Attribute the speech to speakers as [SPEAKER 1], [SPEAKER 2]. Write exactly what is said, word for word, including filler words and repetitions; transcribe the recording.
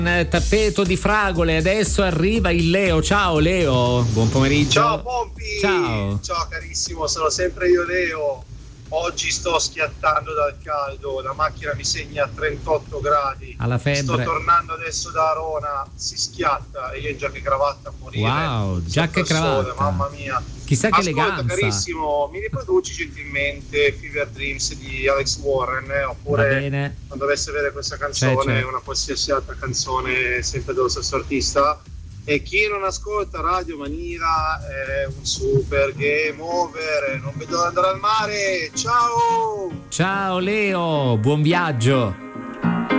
[SPEAKER 1] tappeto di fragole. Adesso arriva il Leo. Ciao Leo, buon pomeriggio.
[SPEAKER 2] Ciao Pompi.
[SPEAKER 1] Ciao.
[SPEAKER 2] Ciao carissimo, sono sempre io Leo. Oggi sto schiattando dal caldo, la macchina mi segna a trentotto gradi.
[SPEAKER 1] Alla febbre.
[SPEAKER 2] Sto tornando adesso da Arona, si schiatta e io in giacca e cravatta a morire.
[SPEAKER 1] Wow, giacca e cravatta.
[SPEAKER 2] Sole, mamma mia.
[SPEAKER 1] Chissà che
[SPEAKER 2] Ascolta,
[SPEAKER 1] eleganza.
[SPEAKER 2] carissimo, mi riproduci gentilmente Fever Dreams di Alex Warren, eh? Oppure
[SPEAKER 1] Va bene.
[SPEAKER 2] quando dovessi avere questa canzone,
[SPEAKER 1] C'è, c'è.
[SPEAKER 2] una qualsiasi altra canzone sempre dello stesso artista. E chi non ascolta Radio Manira è un super game over. Non vedo di andare al mare. Ciao!
[SPEAKER 1] Ciao Leo, buon viaggio.